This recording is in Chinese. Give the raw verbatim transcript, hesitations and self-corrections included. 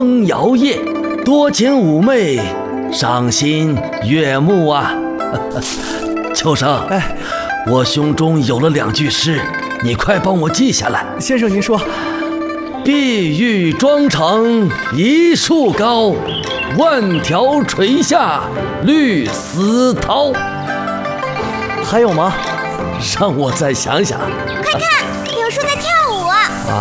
风摇曳，多情妩媚，赏心悦目啊！秋生， 哎， 我胸中有了两句诗，你快帮我记下来。 先生您说。 碧玉妆成一树高，万条垂下绿丝绦。 还有吗？ 让我再想想。 快看，柳树在跳